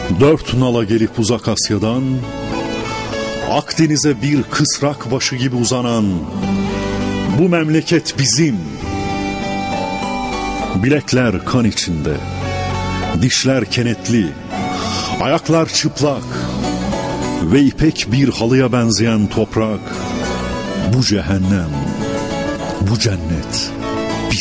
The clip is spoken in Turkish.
Dört nala gelip uzak Asya'dan, Akdeniz'e bir kısrak başı gibi uzanan bu memleket bizim. Bilekler kan içinde, dişler kenetli, ayaklar çıplak ve ipek bir halıya benzeyen toprak. Bu cehennem, bu cennet.